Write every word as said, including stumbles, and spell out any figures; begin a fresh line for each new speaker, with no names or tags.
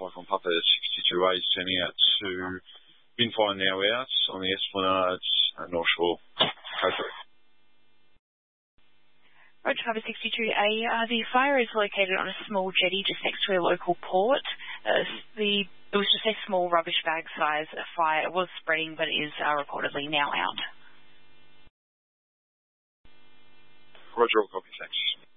like on Papa sixty-two A is turning out to been fine now out on the Esplanade at North Shore.
Roger Papa sixty-two A, uh, the fire is located on a small jetty just next to a local port. Uh, the It was just a small rubbish bag size fire. It was spreading, but it is uh, reportedly now out.
Roger, all copy, thanks.